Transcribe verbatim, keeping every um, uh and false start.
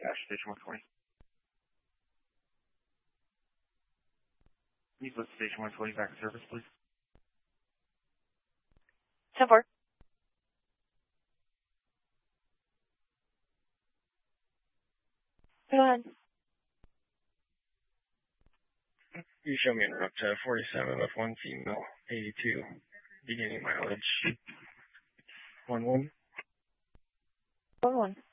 Dash Station one twenty. Please list Station one twenty back in service, please. ten four. Go ahead. You show me in route to forty-seven with one female, eighty-two, beginning mileage, one one. one one.